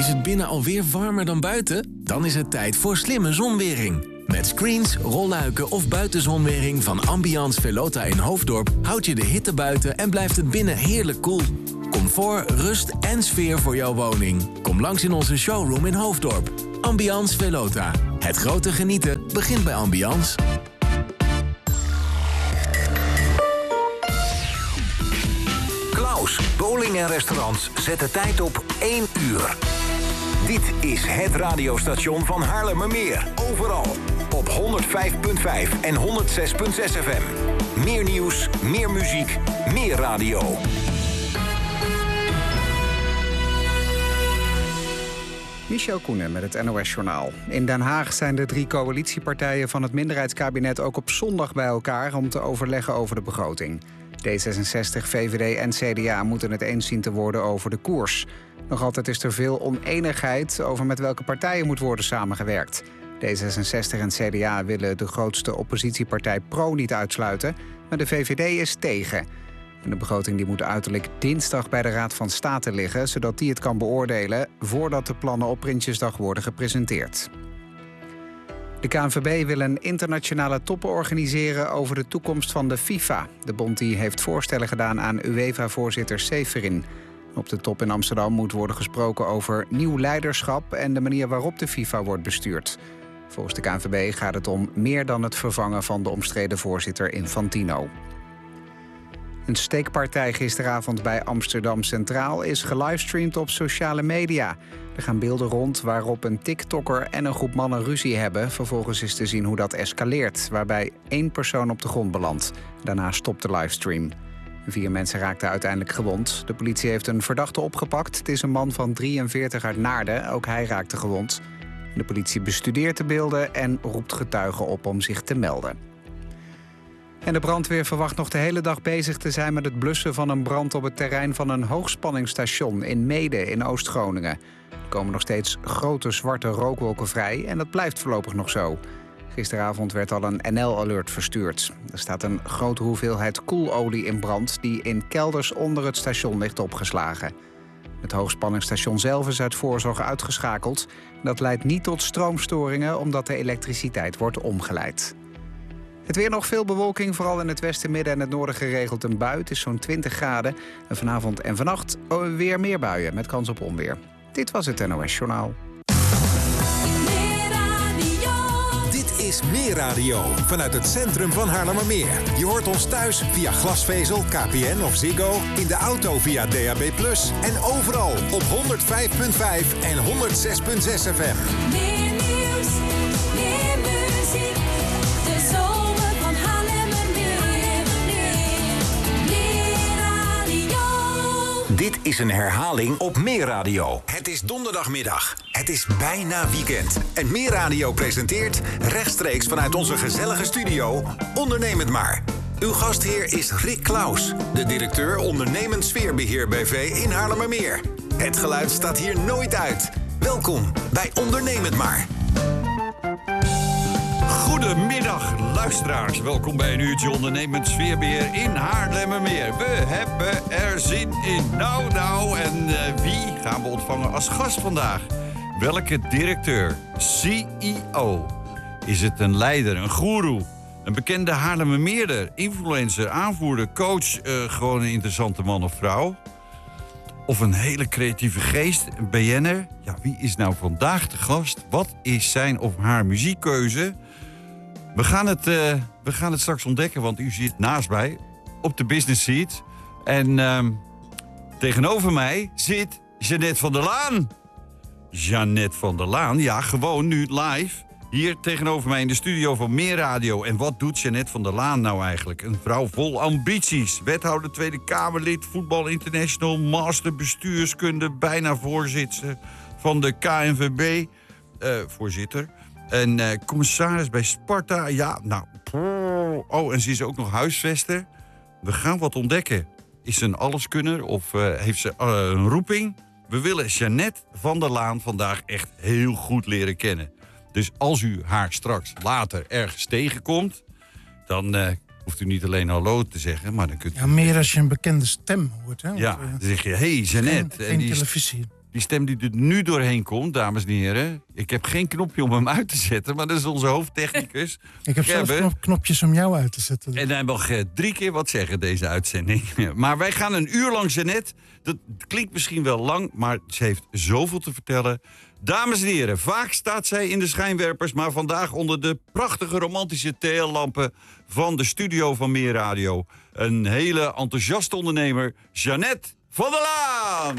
Is het binnen alweer warmer dan buiten? Dan is het tijd voor slimme zonwering. Met screens, rolluiken of buitenzonwering van Ambiance Velota in Hoofddorp houd je de hitte buiten en blijft het binnen heerlijk koel. Comfort, rust en sfeer voor jouw woning. Kom langs in onze showroom in Hoofddorp. Ambiance Velota. Het grote genieten begint bij Ambiance. Klaus, bowling en restaurants zetten tijd op 1 uur. Dit is het radiostation van Haarlemmermeer. Overal. Op 105.5 en 106.6 FM. Meer nieuws, meer muziek, meer radio. Michel Koenen met het NOS-journaal. In Den Haag zijn de 3 coalitiepartijen van het minderheidskabinet ook op zondag bij elkaar om te overleggen over de begroting. D66, VVD en CDA moeten het eens zien te worden over de koers. Nog altijd is er veel oneenigheid over met welke partijen moet worden samengewerkt. D66 en CDA willen de grootste oppositiepartij PRO niet uitsluiten, maar de VVD is tegen. En de begroting die moet uiterlijk dinsdag bij de Raad van State liggen, zodat die het kan beoordelen voordat de plannen op Prinsjesdag worden gepresenteerd. De KNVB wil een internationale top organiseren over de toekomst van de FIFA. De bond die heeft voorstellen gedaan aan UEFA-voorzitter Seferin. Op de top in Amsterdam moet worden gesproken over nieuw leiderschap en de manier waarop de FIFA wordt bestuurd. Volgens de KNVB gaat het om meer dan het vervangen van de omstreden voorzitter Infantino. Een steekpartij gisteravond bij Amsterdam Centraal is gelivestreamd op sociale media. Er gaan beelden rond waarop een TikToker en een groep mannen ruzie hebben. Vervolgens is te zien hoe dat escaleert, waarbij 1 persoon op de grond belandt. Daarna stopt de livestream. 4 mensen raakten uiteindelijk gewond. De politie heeft een verdachte opgepakt. Het is een man van 43 uit Naarden. Ook hij raakte gewond. De politie bestudeert de beelden en roept getuigen op om zich te melden. En de brandweer verwacht nog de hele dag bezig te zijn met het blussen van een brand op het terrein van een hoogspanningsstation in Meeden in Oost-Groningen. Er komen nog steeds grote zwarte rookwolken vrij en dat blijft voorlopig nog zo. Gisteravond werd al een NL-alert verstuurd. Er staat een grote hoeveelheid koelolie in brand die in kelders onder het station ligt opgeslagen. Het hoogspanningsstation zelf is uit voorzorg uitgeschakeld. Dat leidt niet tot stroomstoringen omdat de elektriciteit wordt omgeleid. Het weer nog veel bewolking, vooral in het westen, midden en het noorden geregeld een bui. Het is zo'n 20 graden. En vanavond en vannacht weer meer buien met kans op onweer. Dit was het NOS Journaal. Dit is Meer Radio vanuit het centrum van Haarlemmermeer. Je hoort ons thuis via glasvezel, KPN of Ziggo, in de auto via DAB+, en overal op 105.5 en 106.6 FM. Meer nieuws, meer muziek, de zomer van Haarlemmermeer. Meer radio. Dit is een herhaling op Meer Radio. Het is donderdagmiddag. Het is bijna weekend. En Meer Radio presenteert rechtstreeks vanuit onze gezellige studio Onderneem het maar. Uw gastheer is Rick Klaus, de directeur ondernemend sfeerbeheer BV in Haarlemmermeer. Het geluid staat hier nooit uit. Welkom bij Onderneem het maar. Goedemiddag, luisteraars. Welkom bij een uurtje ondernemend sfeerbeheer in Haarlemmermeer. We hebben er zin in. Nou, en wie gaan we ontvangen als gast vandaag? Welke directeur, CEO? Is het een leider, een goeroe, een bekende Haarlemmermeerder, influencer, aanvoerder, coach, gewoon een interessante man of vrouw? Of een hele creatieve geest, een BN'er? Ja, wie is nou vandaag de gast? Wat is zijn of haar muziekkeuze? We gaan het straks ontdekken, want u zit naast mij op de business seat. En tegenover mij zit Jeannette van der Laan. Jeannette van der Laan, ja, gewoon nu live. Hier tegenover mij in de studio van Meer Radio. En wat doet Jeannette van der Laan nou eigenlijk? Een vrouw vol ambities. Wethouder, Tweede Kamerlid, Voetbal International, master bestuurskunde, bijna voorzitter van de KNVB. Voorzitter. En commissaris bij Sparta. Ja, nou. Oh, en ze is ook nog huisvester. We gaan wat ontdekken. Is ze een alleskunner of heeft ze een roeping? We willen Jeannette van der Laan vandaag echt heel goed leren kennen. Dus als u haar straks later ergens tegenkomt, dan hoeft u niet alleen hallo te zeggen, maar dan kunt u... Ja, meer als je een bekende stem hoort. Hè? Ja, dan zeg je, hey Jeannette. Geen televisie. Die stem die er nu doorheen komt, dames en heren. Ik heb geen knopje om hem uit te zetten, maar dat is onze hoofdtechnicus. Ik heb zelfs knopjes om jou uit te zetten. En hij mag 3 keer wat zeggen, deze uitzending. Maar wij gaan een uur lang Jeannette. Dat klinkt misschien wel lang, maar ze heeft zoveel te vertellen. Dames en heren, vaak staat zij in de schijnwerpers, maar vandaag onder de prachtige romantische TL-lampen van de studio van Meer Radio. Een hele enthousiaste ondernemer, Jeannette van der Laan.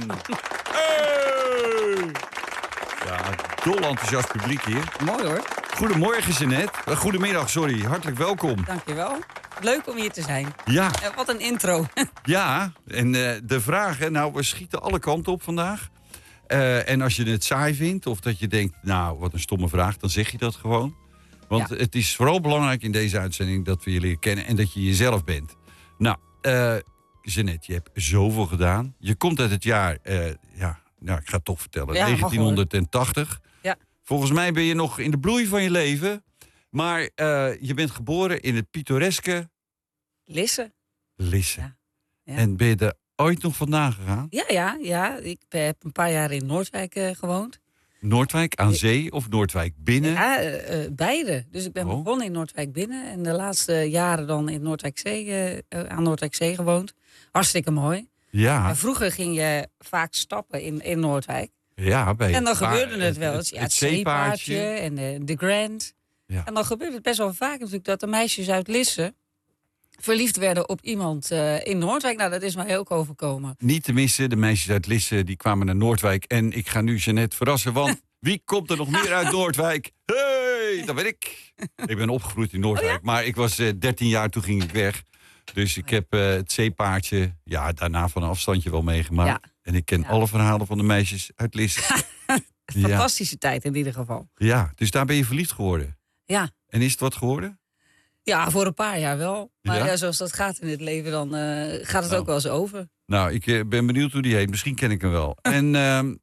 Hey! Ja, dol enthousiast publiek hier. Mooi hoor. Goedemorgen, Jeannette. Goedemiddag, sorry. Hartelijk welkom. Dankjewel. Leuk om hier te zijn. Ja, Wat een intro. ja. En de vragen, nou, we schieten alle kanten op vandaag. En als je het saai vindt of dat je denkt, nou, wat een stomme vraag, dan zeg je dat gewoon. Want het is vooral belangrijk in deze uitzending dat we je leren kennen en dat je jezelf bent. Nou, Jeannette, je hebt zoveel gedaan. Je komt uit het jaar, nou, ik ga het toch vertellen, Ja, 1980. Ja. Volgens mij ben je nog in de bloei van je leven. Maar je bent geboren in het pittoreske Lisse. Lisse. Ja. Ja. En ben je er ooit nog vandaan gegaan? Ja. Ik heb een paar jaar in Noordwijk gewoond. Noordwijk aan zee of Noordwijk binnen? Ja, beide. Dus ik ben Oh. begonnen in Noordwijk binnen. En de laatste jaren dan in aan Noordwijkzee gewoond. Hartstikke mooi. Ja, En vroeger ging je vaak stappen in Noordwijk. ja. Bij En dan gebeurde het wel eens. Ja, het zeepaardje zeepaardje. en de Grand. Ja. En dan gebeurde het best wel vaak natuurlijk dat de meisjes uit Lisse verliefd werden op iemand in Noordwijk. Nou, dat is mij ook overkomen. Niet te missen, de meisjes uit Lisse die kwamen naar Noordwijk. En ik ga nu Jeannette verrassen, want wie komt er nog meer uit Noordwijk? Hey, dat ben ik. Ik ben opgegroeid in Noordwijk, maar ik was 13 jaar, toen ging ik weg. Dus ik heb het zeepaardje, daarna van een afstandje wel meegemaakt. Ja. En ik ken alle verhalen van de meisjes uit Lisse. Fantastische tijd in ieder geval. Ja, dus daar ben je verliefd geworden. Ja. En is het wat geworden? Ja, voor een paar jaar wel. Maar Ja? ja, zoals dat gaat in het leven, dan gaat het ook wel eens over. Nou, ik ben benieuwd hoe die heet. Misschien ken ik hem wel. En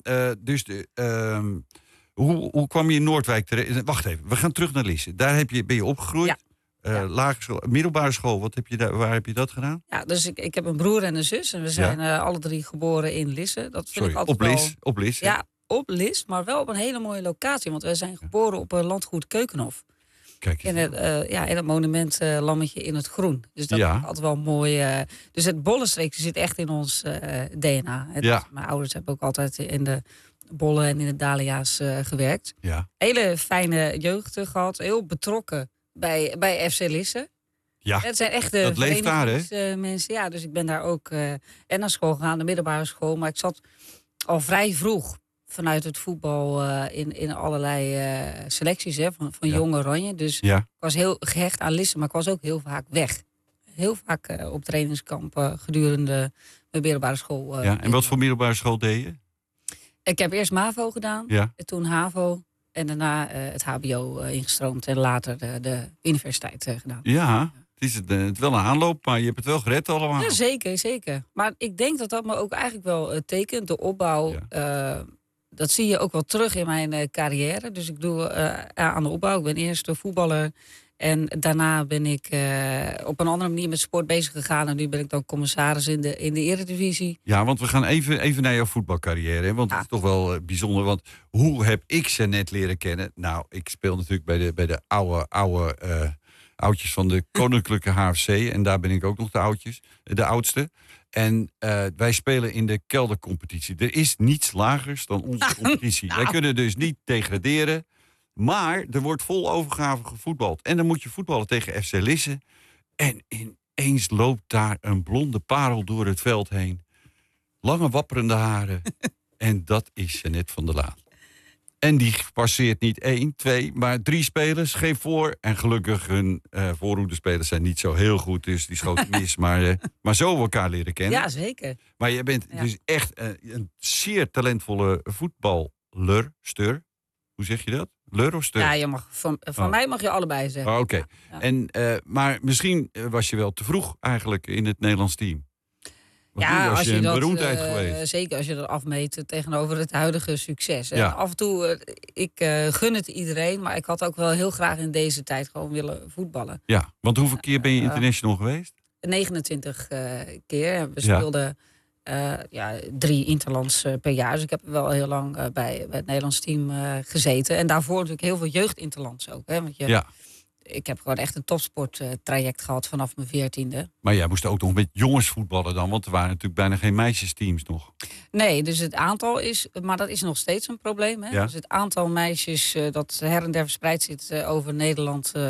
hoe kwam je in Noordwijk terecht? Wacht even, we gaan terug naar Lisse. Daar ben je opgegroeid. Ja. Lagere school, middelbare school. Waar heb je dat gedaan? Ja, dus ik heb een broer en een zus. En we zijn alle 3 geboren in Lisse. Dat vind ik altijd Op Lisse. Ja, op Lis, maar wel op een hele mooie locatie. Want wij zijn geboren op een landgoed Keukenhof. Kijk eens. In het monument Lammetje in het Groen. Dus dat is altijd wel mooi. Dus het bollenstreekje zit echt in ons DNA. Mijn ouders hebben ook altijd in de bollen en in de dahlia's gewerkt. Ja. Hele fijne jeugd gehad. Heel betrokken bij FC Lisse. Ja, Het zijn echt dat leeft daar, hè? mensen. Ja, dus ik ben daar ook en naar school gegaan, de middelbare school. Maar ik zat al vrij vroeg vanuit het voetbal in allerlei selecties van Jong Oranje. Dus ik was heel gehecht aan Lisse, maar ik was ook heel vaak weg. Heel vaak op trainingskamp gedurende mijn middelbare school. En wat voor middelbare school deed je? Ik heb eerst MAVO gedaan, toen HAVO en daarna het HBO ingestroomd en later de universiteit gedaan. Ja, het is het wel een aanloop, maar je hebt het wel gered allemaal. Ja, zeker. Maar ik denk dat dat me ook eigenlijk wel tekent. De opbouw, dat zie je ook wel terug in mijn carrière. Dus ik doe aan de opbouw. Ik ben eerst voetballer. En daarna ben ik op een andere manier met sport bezig gegaan. En nu ben ik dan commissaris in de Eredivisie. Ja, want we gaan even naar jouw voetbalcarrière. Hè? Want het is toch wel bijzonder. Want hoe heb ik Jeannette leren kennen? Nou, ik speel natuurlijk bij de oude oudjes van de Koninklijke HFC. En daar ben ik ook nog de oudste. En wij spelen in de keldercompetitie. Er is niets lagers dan onze competitie. Wij kunnen dus niet degraderen. Maar er wordt vol overgave gevoetbald. En dan moet je voetballen tegen FC Lisse. En ineens loopt daar een blonde parel door het veld heen. Lange wapperende haren. En dat is Jeannette van der Laan. En die passeert niet 1, 2, maar 3 spelers. Geef voor. En gelukkig hun voorhoedespelers zijn niet zo heel goed. Dus die schoten mis. Maar zo we elkaar leren kennen. Ja, zeker. Maar je bent dus echt een zeer talentvolle voetballerster. Hoe zeg je dat? Leur of steur? Ja, je mag, van mij mag je allebei zeggen. Oké. Ja. Maar misschien was je wel te vroeg eigenlijk in het Nederlands team. Want nu was je een beroemdheid geweest. Zeker als je dat afmeet tegenover het huidige succes. Ja. Af en toe, ik gun het iedereen, maar ik had ook wel heel graag in deze tijd gewoon willen voetballen. Ja, want hoeveel keer ben je international geweest? 29 keer. We speelden 3 interlands per jaar. Dus ik heb wel heel lang bij het Nederlands team gezeten. En daarvoor natuurlijk heel veel jeugdinterlands ook. Hè? Want ik heb gewoon echt een topsporttraject gehad vanaf mijn 14e. Maar jij moest ook nog met jongens voetballen dan, want er waren natuurlijk bijna geen meisjesteams nog. Nee, dus het aantal is, maar dat is nog steeds een probleem. Hè? Ja. Dus het aantal meisjes dat her en der verspreid zit over Nederland